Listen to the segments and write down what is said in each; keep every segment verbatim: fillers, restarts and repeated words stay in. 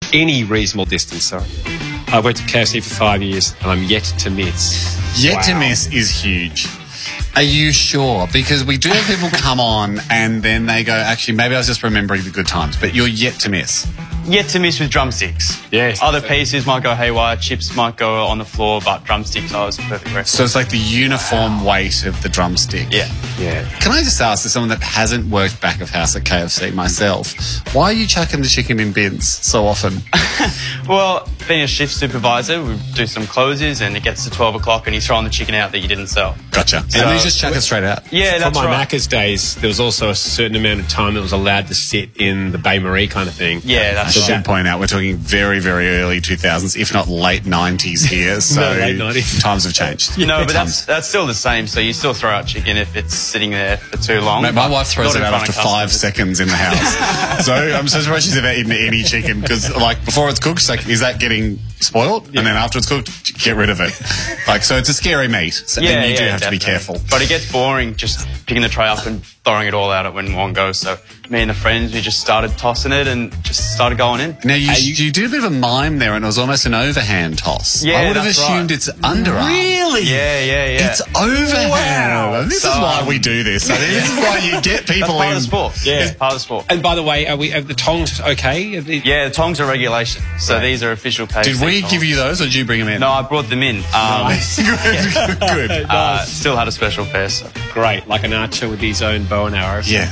any reasonable distance, sorry. I've worked at K F C for five years and I'm yet to miss. Yet wow. to miss is huge. Are you sure? Because we do have people come on and then they go, actually, maybe I was just remembering the good times, but you're yet to miss. Yet to miss with drumsticks. Yes. Other pieces might go haywire, chips might go on the floor, but drumsticks I was perfect record. So it's like the uniform weight of the drumstick. Yeah. Yeah. Can I just ask, as someone that hasn't worked back of house at K F C myself, why are you chucking the chicken in bins so often? Well, being a shift supervisor, we do some closes and it gets to twelve o'clock and you throw on the chicken out that you didn't sell. Gotcha. So, and you just chuck it straight out? Yeah, that's From my right. Macca's days, there was also a certain amount of time that was allowed to sit in the Bain Marie kind of thing. Yeah, that's I right. should point out, we're talking very, very early two thousands, if not late nineties here. So No, late nineties. Times have changed. No, but Times. that's that's still the same. So you still throw out chicken if it's sitting there for too long. Mate, my wife throws Not it in out front after of five customers. seconds in the house. So I'm so surprised she's ever eaten any chicken because, like, before it's cooked, she's like, is that getting spoiled? Yeah. And then after it's cooked, get rid of it. Like, so it's a scary meat. So Yeah, then you do yeah, have definitely. to be careful. But it gets boring just picking the tray up and throwing it all out at when one goes. So me and the friends, we just started tossing it and just started going in. Now, you, you, you did a bit of a mime there, and it was almost an overhand toss. Yeah, I would have that's assumed right. it's underarm. Really? Yeah, yeah, yeah. It's overhand. Wow. This So, is why um, we do this. I mean, this is why you get That's people part in. of the sport. Yeah. It's part of the sport. And by the way, are we are the tongs okay? Are the- Yeah, the tongs are regulation. So Right. these are official K F C Did we tongs. give you those, or did you bring them in? No, I brought them in. Um, good, good. uh, still had a special pair. So. Great, like an archer with his own bow and arrow. Yeah.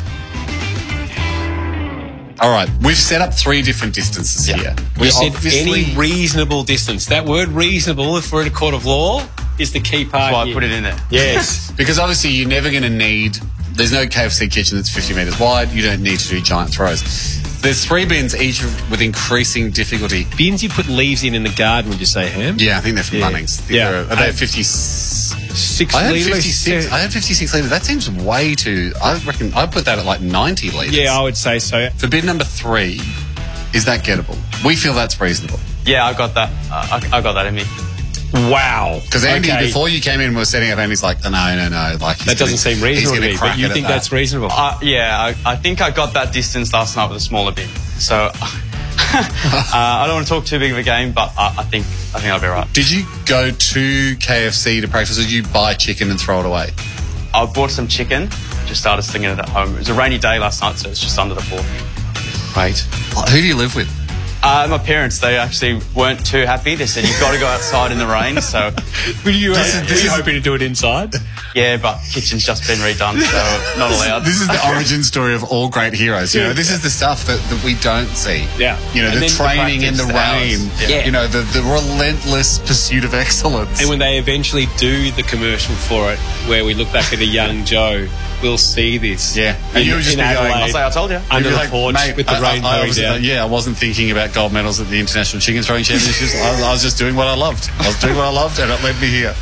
All right, we've set up three different distances Yeah. here. We We said obviously any reasonable distance. That word reasonable, if we're in a court of law, is the key part. That's why I here. put it in there. Yes. because obviously you're never going to need. There's no K F C kitchen that's fifty metres wide. You don't need to do giant throws. There's three bins, each with increasing difficulty. Bins you put leaves in in the garden, would you say, Ham? Yeah, I think they're from Yeah. Bunnings. I think Yeah. they're- Are they I- fifty? Six I had litres. fifty-six. Yeah. I had fifty-six litres. That seems way too. I reckon I put that at like ninety litres. Yeah, I would say so. For bid number three, is that gettable? We feel that's reasonable. Yeah, I got that. Uh, I, I got that in me. Wow. Because Andy, Okay. before you came in, was setting up. Andy's like, no, no, no. Like he's That doesn't gonna- seem he's reasonable to gonna me, crack but you it at think that. that's reasonable. Uh, yeah, I, I think I got that distance last night with a smaller bin. So uh, I don't want to talk too big of a game, but I, I think I think I'll be right. Did you go to K F C to practice, or did you buy chicken and throw it away? I bought some chicken, just started slinging it at home. It was a rainy day last night, so it's just under the floor. Great. Who do you live with? Uh, my parents, they actually weren't too happy. They said, you've got to go outside in the rain. So, Were you, This is- were this you is- hoping to do it inside? yeah, but kitchen's just been redone, so not allowed. This is the origin story of all great heroes. You know, this is the stuff that, that we don't see. Yeah. You know, And the then the training in the practice rain. hours. Yeah. You know, the, the relentless pursuit of excellence. And when they eventually do the commercial for it, where we look back at a young Joe, we'll see this. Yeah. And In, you'll just in be going, Adelaide, I'll say I told you. under You'd the be like, porch "Mate, with the I- rain I, I pouring was, down. uh, yeah, I wasn't thinking about gold medals at the International Chicken Throwing Championships. I, I was just doing what I loved. I was doing what I loved, and it led me here.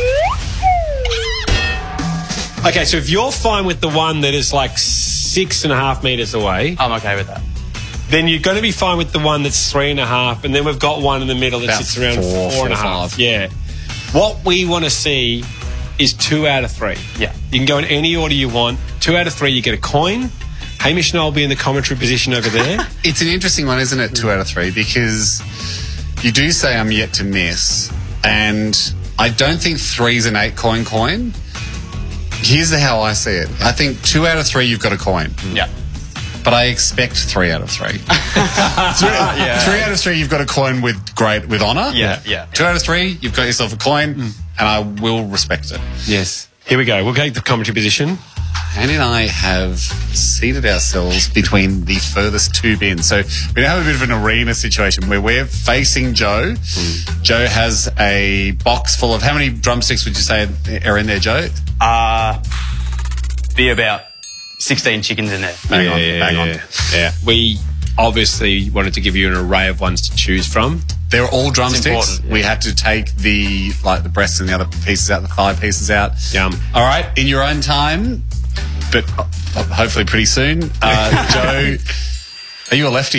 Okay, so if you're fine with the one that is like six and a half metres away, I'm okay with that. then you're going to be fine with the one that's three and a half, and then we've got one in the middle that About sits around four, four and a four, half. five. Yeah. What we want to see is two out of three. Yeah. You can go in any order you want. Two out of three, you get a coin. Hamish and I will be in the commentary position over there. It's an interesting one, isn't it? Two out of three, because you do say I'm yet to miss, and I don't think three's an eight coin coin. Here's how I see it. I think two out of three, you've got a coin. Yeah. But I expect three out of three. three, Yeah. three out of three, you've got a coin with great with honour. Yeah, yeah. Two out of three, you've got yourself a coin, and I will respect it. Yes. Here we go. We'll take the commentary position. Andy and I have seated ourselves between the furthest two bins. So we now have a bit of an arena situation where we're facing Joe. Mm. Joe has a box full of, how many drumsticks would you say are in there, Joe? Uh, be about sixteen chickens in there. Bang on, bang on. yeah. yeah. We obviously wanted to give you an array of ones to choose from. They're all drumsticks. important, yeah. We had to take the like the breasts and the other pieces out, the thigh pieces out. Yum. All right, in your own time, but uh, hopefully pretty soon. Uh, Joe, are you a lefty?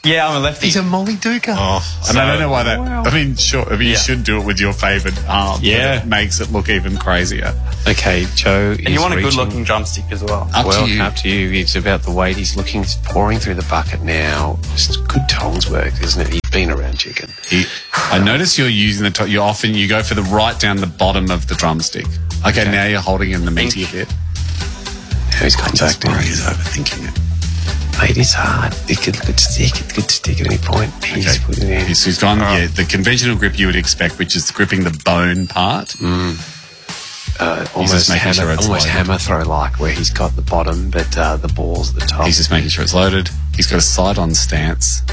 Yeah, I'm a lefty. He's a Molly Duker. Oh, and I don't know why that. wow. I mean, sure. I mean, you Yeah. should do it with your favourite arm. but Yeah. it makes it look even crazier. Okay, Joe. and you want a good-looking drumstick as well. Up Well, to you. up to you. It's about the weight. He's looking, he's pouring through the bucket now. Just good tongs work, isn't it? He's been around chicken. He, I notice you're using the top. You often you go for the right down the bottom of the drumstick. Okay, now you're holding in the meaty bit. Now he's contacting. He's overthinking it. Mate, it's hard. It could, could stick. It could stick at any point. He's Okay. putting it in. He's, he's gone. Yeah, the conventional grip you would expect, which is gripping the bone part. uh, just almost making hammer, sure it's almost loaded. hammer throw like, where he's got the bottom, but uh, the ball's at the top. He's just making sure it's loaded. He's got a side-on stance.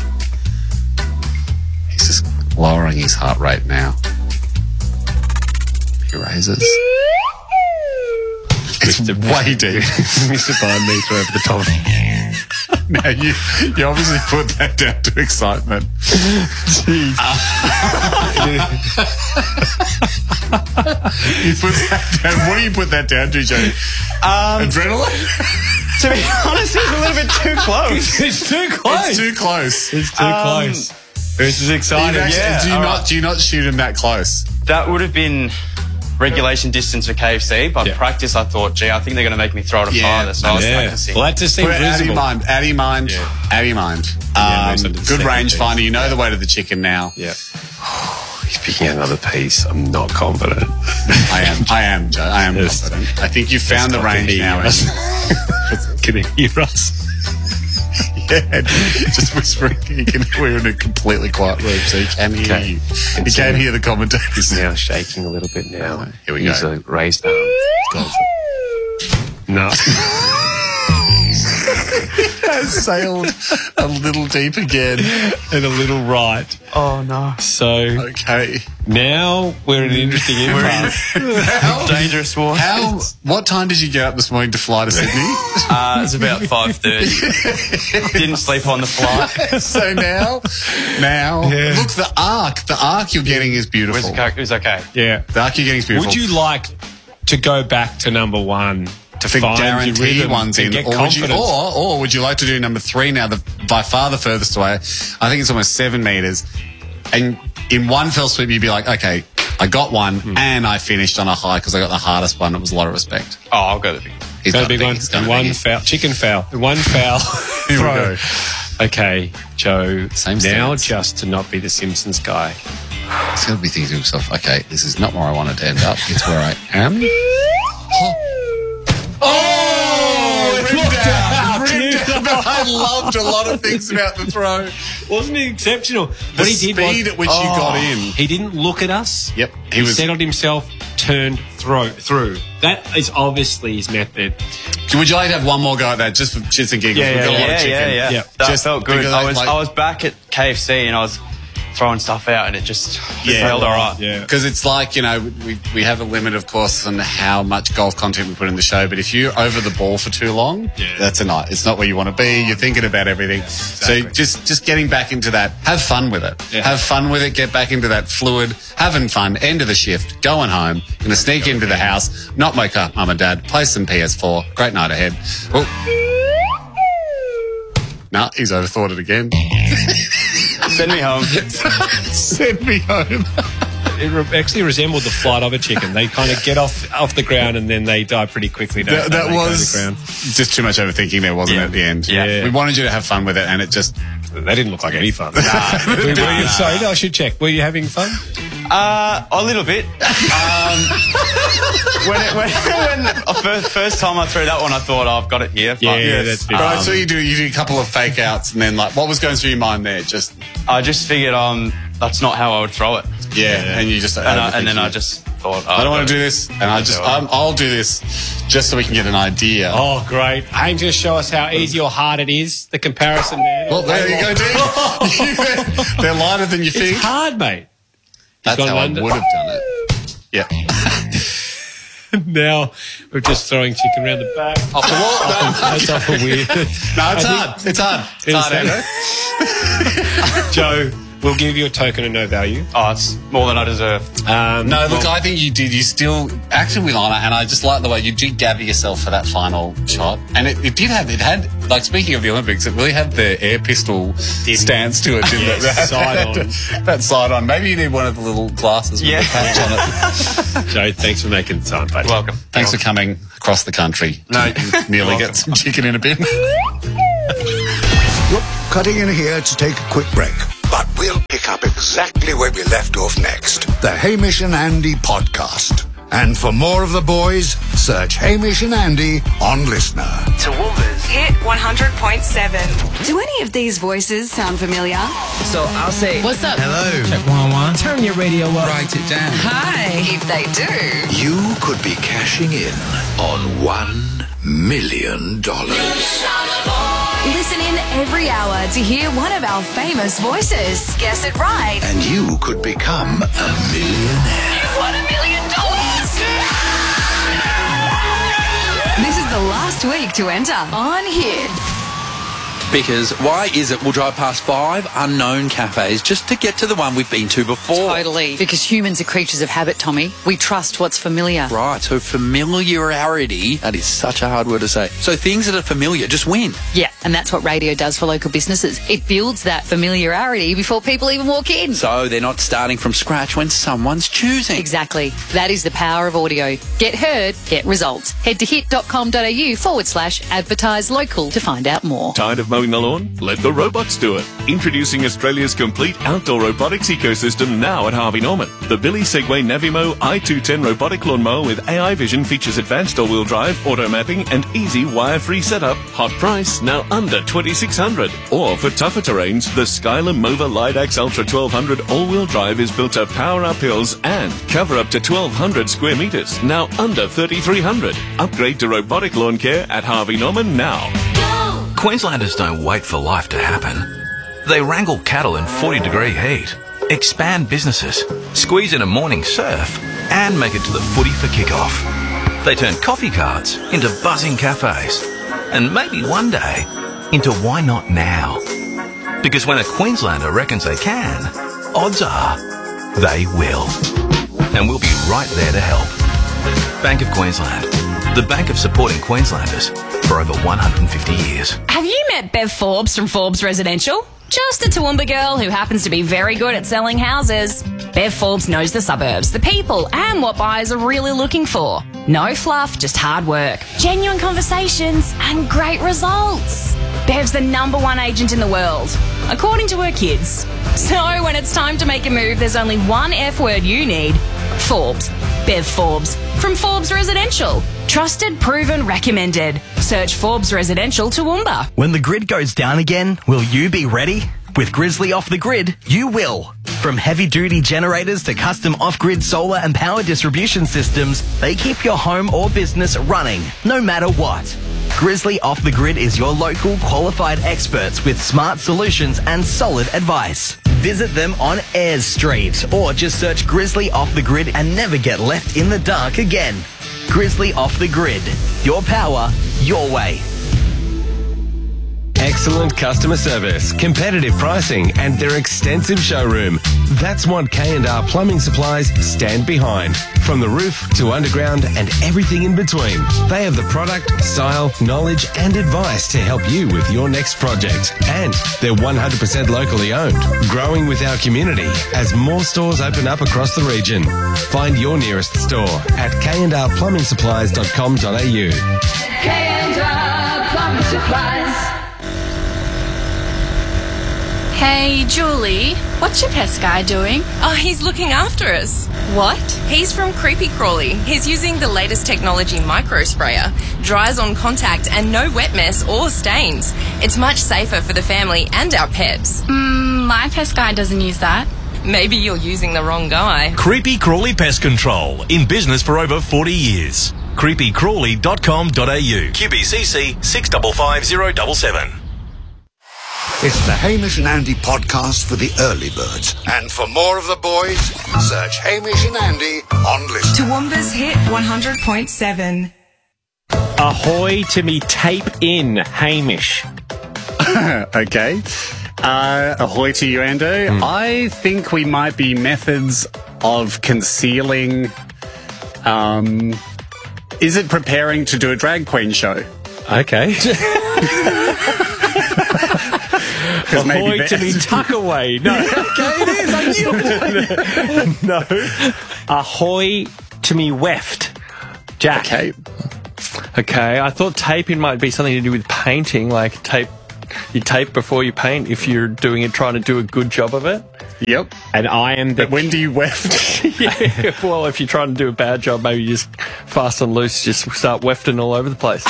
He's just lowering his heart rate now. He raises. It's way deep. Mister Bond meter over the top. Now you, you obviously put that down to excitement. Jeez. You put that down. What do you put that down to, Joe? Um, Adrenaline? to be honest, it's a little bit too close. It's too close. It's too close. It's too Um, close. This is You exciting. actually- yeah, do you all not right. do you not shoot him that close? That would have been regulation distance for K F C, but Yeah. practice I thought, gee, I think they're going to make me throw it Yeah, farther, so I was Yeah. practicing. Well, that just seems Put it out of your reasonable. mind. Out of your mind. Yeah. Out of your mind. Yeah, Um, most of the good second range piece. finder. You know the weight of the chicken now. Yeah. He's picking out another piece. I'm not confident. I am. I am, Joe. I am Yes. confident. I think you've found the Stop to range hear now. us. Can he hear us? Yeah, just whispering. You can, we're in a completely quiet room, so you can hear Okay. you. Can You see can him. hear the commentators. He's now shaking a little bit now. Here we He's go. a raised arm. No. Has sailed a little deep again. And a little right. Oh, no. So Okay. now we're in an interesting impasse. How, Dangerous one. how? What time did you get up this morning to fly to Sydney? Uh, it's about five thirty. Didn't sleep on the flight. So now, now, Yeah. look, the arc, the arc you're getting is It beautiful. was okay. It was okay. Yeah. The arc you're getting is beautiful. Would you like to go back to number one to to find your guarantee rhythm ones and in, get or would you, confidence? or, or would you like to do number three now? The by far the furthest away. I think it's almost seven meters, and in one fell swoop you'd be like, okay, I got one, Hmm. and I finished on a high because I got the hardest one. It was a lot of respect. Oh, I'll go to the big one. He's Go got to big a one. he's got a One biggie. foul. Chicken foul. One foul. Here we throw. go. Okay, Joe. Same now, stance. just to not be the Simpsons guy. He's going to be thinking to himself, okay, this is not where I wanted to end up. It's where I am. Oh, rim Look down, out, rim you down. But I loved a lot of things about the throw. Wasn't it exceptional? The what he did speed was, at which you got in. he didn't look at us. Yep, He, he was. settled himself, turned throw, through. That is obviously his method. Would you like to have one more go at that, just for shits and giggles? Yeah, We've got a lot Yeah, of chicken. yeah, yeah. Yeah. That Just felt good. because I I was like- I was back at K F C and I was throwing stuff out and it just Yeah. felt all right. Yeah. Because it's like, you know, we, we have a limit, of course, on how much golf content we put in the show. But if you're over the ball for too long, Yeah. that's a night. It's not where you want to be. You're thinking about everything. exactly. So just just getting back into that. Have fun with it. Yeah. Have fun with it. Get back into that fluid. Having fun. End of the shift. Going home. Going to sneak into the house. Not wake up mum and dad. Play some P S four. Great night ahead. Oh. No, he's overthought it again. Send me home. Send me home. It re- actually resembled the flight of a chicken. They kind of get off off the ground and then they die pretty quickly. Don't That, they? that They go to was the ground. just too much overthinking there, wasn't Yeah. it, at the end? Yeah. We wanted you to have fun with it, and it just... They didn't look like any fun. Were you- Nah. Sorry, I should check. Were you having fun? Uh, a little bit. Um, when it, when, when uh, first, first time I threw that one, I thought, oh, I've got it here. But Yeah, yeah, that's But I Um, saw you do, you do a couple of fake outs, and then, like, what was going through your mind there? Just, I just figured um, that's not how I would throw it. yeah, and you just... And, I, and then I just thought, oh, I don't want to I've do got this, and I just... do it. I'm, I'll do this just so we can get an idea. Oh, great. Aim to show us how easy or hard it is. The comparison there. Well, there you go, dude. They're lighter than you It's think. hard, mate. That's gone how I under. would have done it. Yeah. Now we're just throwing chicken around the back. Off the wall. No, That's awful weird. no it's I hard. It's hard. It's It's hard, hard. Andrew. Joe, We'll give you a token of no value. Oh, it's more than I deserve. Um, No, look, well, I think you did. You still actually with honour, and I just like the way you did gather yourself for that final shot. And it, it did have, it had, like speaking of the Olympics, it really had the air pistol stance to it, didn't Yes, it? That, side on. that side on. Maybe you need one of the little glasses with Yeah. the patch on it. Joe, thanks for making the time, buddy. Welcome. Thanks for coming across the country. No, to nearly you're get some chicken in a bin. Look, cutting in here to take a quick break. But we'll pick up exactly where we left off next. The Hamish and Andy podcast. And for more of the boys, search Hamish and Andy on Listener. Toowoomba's Hit one hundred point seven. Do any of these voices sound familiar? So I'll say, What's up? Hello. check one one. Turn your radio up. Write it down. Hi. If they do. You could be cashing in on one million dollars. Listen in every hour to hear one of our famous voices. Guess it right. And you could become a millionaire. You've won a million dollars! This is the last week to enter on Hit. Because why is it we'll drive past five unknown cafes just to get to the one we've been to before? Totally. Because humans are creatures of habit, Tommy. We trust what's familiar. Right, so familiarity, that is such a hard word to say. So things that are familiar just win. Yeah, and that's what radio does for local businesses. It builds that familiarity before people even walk in. So they're not starting from scratch when someone's choosing. Exactly. That is the power of audio. Get heard, get results. Head to hit.com.au forward slash advertise local to find out more. Tired of mowing the lawn? Let the robots do it. Introducing Australia's complete outdoor robotics ecosystem now at Harvey Norman. The Billy Segway Navimo I two ten robotic lawnmower with A I vision features advanced all-wheel drive, auto mapping and easy wire-free setup. Hot price, now under twenty-six hundred dollars. Or for tougher terrains, the Skylar Mova Lidax Ultra twelve hundred all-wheel drive is built to power up hills and cover up to twelve hundred square metres, now under thirty-three hundred dollars. Upgrade to robotic lawn care at Harvey Norman now. Queenslanders don't wait for life to happen. They wrangle cattle in forty degree heat, expand businesses, squeeze in a morning surf, and make it to the footy for kickoff. They turn coffee carts into buzzing cafes, and maybe one day into why not now? Because when a Queenslander reckons they can, odds are they will. And we'll be right there to help. Bank of Queensland, the bank of supporting Queenslanders for over one hundred fifty years. Have you met Bev Forbes from Forbes Residential? Just a Toowoomba girl who happens to be very good at selling houses. Bev Forbes knows the suburbs, the people, and what buyers are really looking for. No fluff, just hard work, genuine conversations, and great results. Bev's the number one agent in the world, according to her kids. So when it's time to make a move, there's only one F word you need. Forbes. Bev Forbes. From Forbes Residential. Trusted, proven, recommended. Search Forbes Residential Toowoomba. When the grid goes down again, will you be ready? With Grizzly Off the Grid, you will. From heavy-duty generators to custom off-grid solar and power distribution systems, they keep your home or business running, no matter what. Grizzly Off the Grid is your local qualified experts with smart solutions and solid advice. Visit them on Ayres Street or just search Grizzly Off the Grid and never get left in the dark again. Grizzly Off the Grid. Your power, your way. Excellent customer service, competitive pricing, and their extensive showroom. That's what K and R Plumbing Supplies stand behind. From the roof to underground and everything in between. They have the product, style, knowledge, and advice to help you with your next project. And they're one hundred percent locally owned, growing with our community as more stores open up across the region. Find your nearest store at k and r plumbing supplies dot com dot a u. K and R Plumbing Supplies. Hey, Julie, what's your pest guy doing? Oh, he's looking after us. What? He's from Creepy Crawly. He's using the latest technology micro sprayer. Dries on contact and no wet mess or stains. It's much safer for the family and our pets. Mm, my pest guy doesn't use that. Maybe you're using the wrong guy. Creepy Crawly Pest Control. In business for over forty years. creepy crawly dot com dot a u. Q B C C six five five zero seven seven. It's the Hamish and Andy podcast for the early birds. And for more of the boys, search Hamish and Andy on Listener. Toowoomba's Hit one hundred point seven. Ahoy to me tape in, Hamish. Okay. Uh, ahoy to you, Ando. Hmm. I think we might be methods of concealing. Um, is it preparing to do a drag queen show? Okay. maybe Ahoy to me best. tuck away. No. Okay, it is. I knew it. No. Ahoy to me weft. Jack. Okay. Okay, I thought taping might be something to do with painting, like tape. You tape before you paint if you're doing it, trying to do a good job of it. Yep. And I am the... But when do you weft? Yeah, well, if you're trying to do a bad job, maybe you just fast and loose, just start wefting all over the place.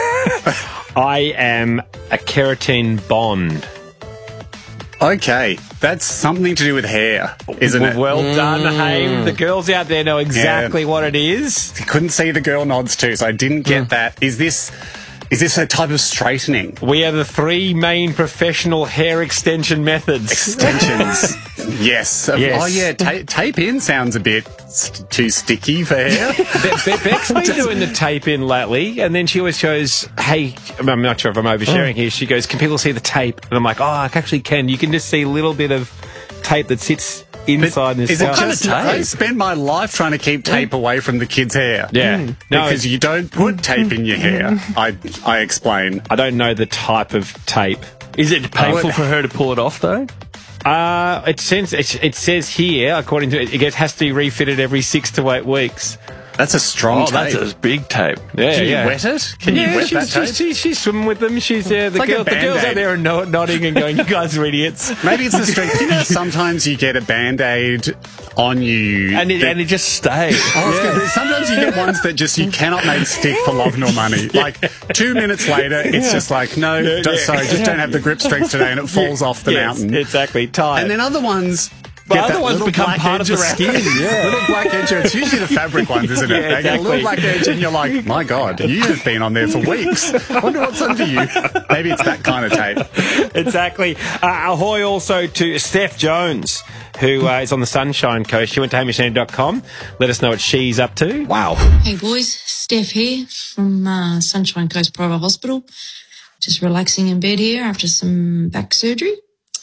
I am a keratin bond. Okay, that's something to do with hair, isn't it? Well done, Haim. The girls out there know exactly Yeah. what it is. I couldn't see the girl nods too, so I didn't get that. Is this is this a type of straightening? We have the three main professional hair extension methods. Extensions. Yes. Yes. Oh, yeah. Ta- tape in sounds a bit st- too sticky for hair. Be- Be- Beck's been doing the tape in lately, and then she always goes, hey, I'm not sure if I'm oversharing here. She goes, can people see the tape? And I'm like, oh, I actually can. You can just see a little bit of tape that sits inside this. Is it just I spend my life trying to keep tape away from the kids' hair. Yeah. Mm. No, because you don't put tape in your hair. I I explain. I don't know the type of tape. Is it painful for her to pull it off, though? Uh, it says, it, it says here, according to it, it has to be refitted every six to eight weeks. That's a strong Oh, tape. that's a big tape. Yeah, Can you yeah. wet it? Can yeah, you wet she's, that tape? she's, she's, she's swimming with them. She's uh, the, like a girl, the girls out Band-Aid. there are no, nodding and going, you guys are idiots. Maybe it's the strength. You know, sometimes you get a Band-Aid on you. And it, that- and it just stays. Oh, it's good. Sometimes you get ones that just you cannot make stick for love nor money. Like two minutes later, it's just like no, Yeah, don't- yeah. sorry, just don't have the grip strength today, and it falls off the Yes, mountain. exactly. Tired. And then other ones. But get other that ones little become black part of edge the around- skin, yeah. little black edge. It's usually the fabric ones, isn't it? Yeah, They get a little exactly. black edge, and you're like, my God, you've been on there for weeks. Wonder what's under you. Maybe it's that kind of tape. Exactly. Uh, ahoy also to Steph Jones, who uh, is on the Sunshine Coast. She went to hamish andy dot com. Let us know what she's up to. Wow. Hey boys, Steph here from uh, Sunshine Coast Private Hospital. Just relaxing in bed here after some back surgery.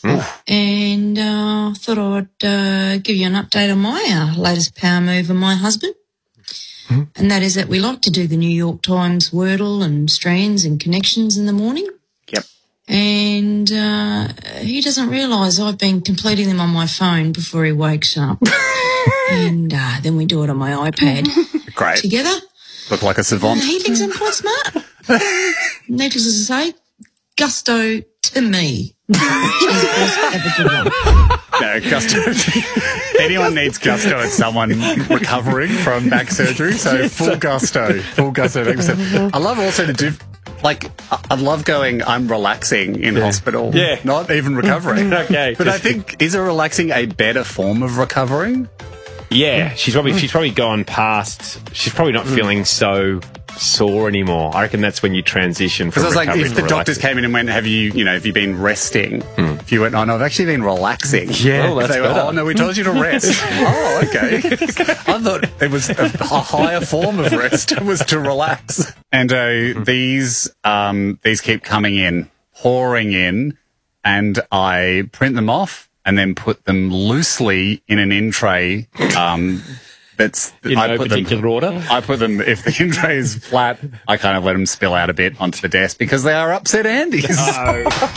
And uh, thought I'd uh, give you an update on my uh, latest power move and my husband. And that is that we like to do the New York Times Wordle and strands and connections in the morning. Yep. And uh, he doesn't realise I've been completing them on my phone before he wakes up. And uh, then we do it on my iPad Great. together. Look like a Uh, savant. he thinks I'm quite smart. Needless to say, gusto to me. Cheers, boys. Have a good one. No, gusto. Anyone needs gusto. It's someone recovering from back surgery. So full gusto, full gusto. I love also to do. Like, I I love going, I'm relaxing in hospital. Yeah. Not even recovering. Okay, But I just- think, is a relaxing a better form of recovering? Yeah, she's probably she's probably gone past. She's probably not feeling so sore anymore. I reckon that's when you transition from Because I was like, recovery if to the doctors relaxing. came in and went, have you, you know, have you been resting? If you went, oh no, I've actually been relaxing. Yeah, If that's they went, better. oh no, we told you to rest. Oh, okay. I thought it was a, a higher form of rest was to relax. And uh, these, um, these keep coming in, pouring in, and I print them off and then put them loosely in an in tray. Um, That's In I no put them, particular order? I put them, if the in tray is flat, I kind of let them spill out a bit onto the desk because they are upset Andes.